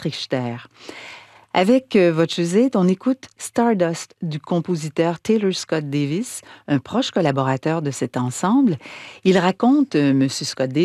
Richter. Avec Wojciech, on écoute Stardust du compositeur Taylor Scott Davis, un proche collaborateur de cet ensemble. Il raconte, M. Scott